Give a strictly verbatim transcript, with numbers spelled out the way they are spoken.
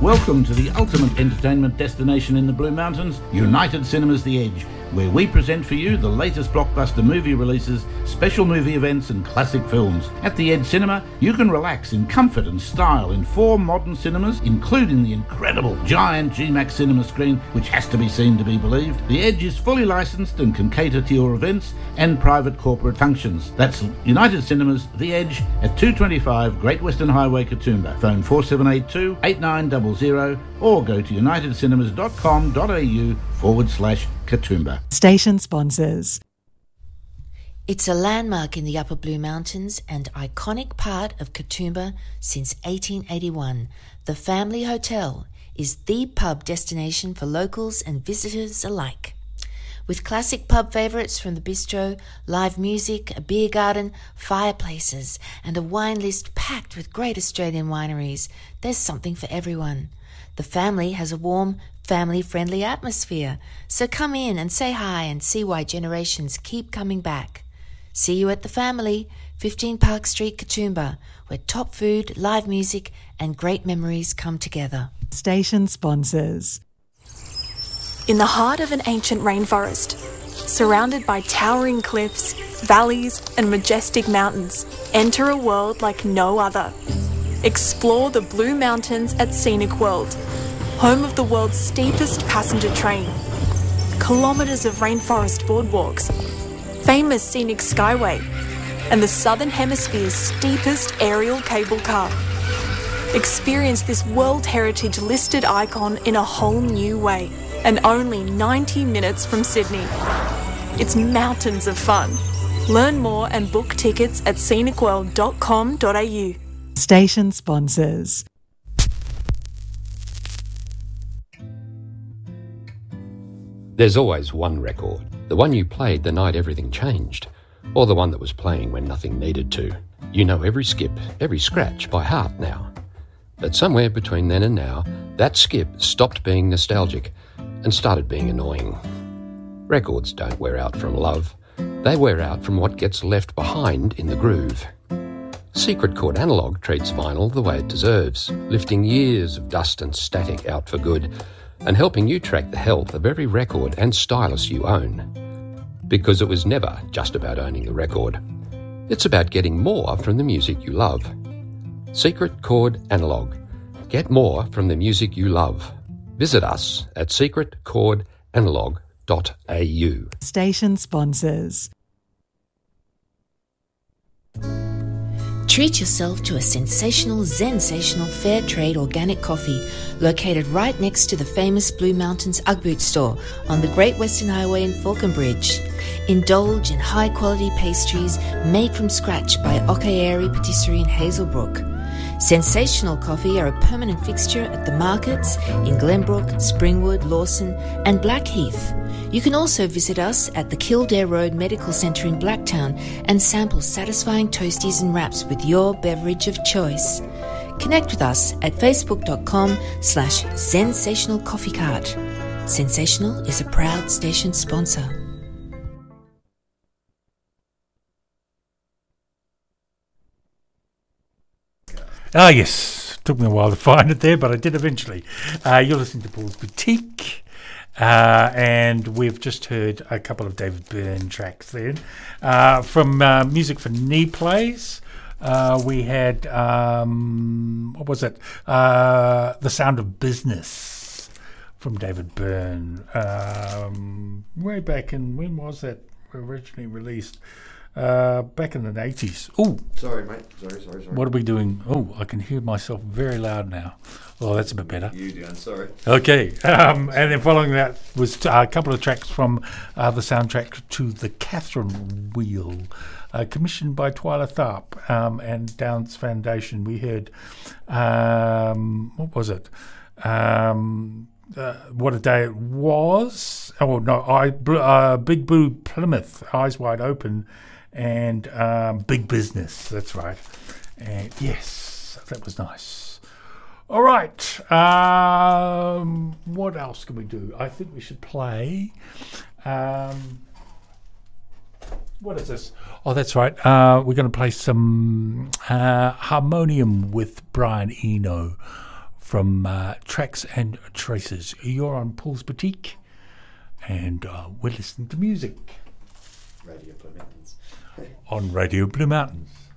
Welcome to the ultimate entertainment destination in the Blue Mountains, United Cinemas The Edge, where we present for you the latest blockbuster movie releases, special movie events and classic films. At The Edge Cinema, you can relax in comfort and style in four modern cinemas, including the incredible giant G MAX cinema screen, which has to be seen to be believed. The Edge is fully licensed and can cater to your events and private corporate functions. That's United Cinemas The Edge at two twenty-five Great Western Highway, Katoomba. Phone four seven eight two, eight nine zero zero or go to united cinemas dot com dot a u forward slash Katoomba. Station sponsors. It's a landmark in the Upper Blue Mountains and iconic part of Katoomba since eighteen eighty-one. The Family Hotel is the pub destination for locals and visitors alike. With classic pub favourites from the bistro, live music, a beer garden, fireplaces, and a wine list packed with great Australian wineries, there's something for everyone. The family has a warm, family-friendly atmosphere, so come in and say hi and see why generations keep coming back. See you at the Family, fifteen Park Street, Katoomba, where top food, live music, and great memories come together. Station sponsors. In the heart of an ancient rainforest, surrounded by towering cliffs, valleys, and majestic mountains, enter a world like no other. Explore the Blue Mountains at Scenic World, home of the world's steepest passenger train, kilometres of rainforest boardwalks, famous scenic skyway, and the Southern Hemisphere's steepest aerial cable car. Experience this World Heritage listed icon in a whole new way, and only ninety minutes from Sydney. It's mountains of fun. Learn more and book tickets at scenic world dot com dot a u. Station sponsors. There's always one record, the one you played the night everything changed, or the one that was playing when nothing needed to. You know every skip, every scratch by heart now. But somewhere between then and now, that skip stopped being nostalgic and started being annoying. Records don't wear out from love. They wear out from what gets left behind in the groove. Secret Chord Analog treats vinyl the way it deserves, lifting years of dust and static out for good, and helping you track the health of every record and stylus you own. Because it was never just about owning the record. It's about getting more from the music you love. Secret Chord Analog. Get more from the music you love. Visit us at secret chord analog dot a u. Station sponsors. Treat yourself to a sensational, sensational fair trade organic coffee located right next to the famous Blue Mountains Ugg Boot store on the Great Western Highway in Falconbridge. Indulge in high-quality pastries made from scratch by Okaeri Patisserie in Hazelbrook. Sensational coffee are a permanent fixture at the markets in Glenbrook, Springwood, Lawson and Blackheath. You can also visit us at the Kildare Road Medical Centre in Blacktown and sample satisfying toasties and wraps with your beverage of choice. Connect with us at facebook.com slash sensational coffee cart. Sensational is a proud station sponsor. Ah, yes. Took me a while to find it there, but I did eventually. Uh, you're listening to Paul's Boutique, uh, and we've just heard a couple of David Byrne tracks there. Uh, from uh, Music for Knee Plays, uh, we had, um, what was it? Uh, The Sound of Business from David Byrne. Um, way back in, when was that originally released? Uh, back in the eighties. Oh, sorry, mate. Sorry, sorry, sorry. What are we doing? Oh, I can hear myself very loud now. Oh, that's a bit better. You doing? Sorry. Okay. Um, and then following that was uh, a couple of tracks from uh, the soundtrack to The Catherine Wheel, uh, commissioned by Twyla Tharp um, and Downs Foundation. We heard, um, what was it? Um, uh, what a day it was. Oh, no, I, uh, Big Blue Plymouth, Eyes Wide Open, and um, Big Business, that's right. And yes, that was nice. All right, um, what else can we do? I think we should play. Um, what is this? Oh, that's right. Uh, we're going to play some uh, Harmonium with Brian Eno from uh, Tracks and Traces. You're on Paul's Boutique, and uh, we're listening to music Radio Blue Mountains. on Radio Blue Mountains.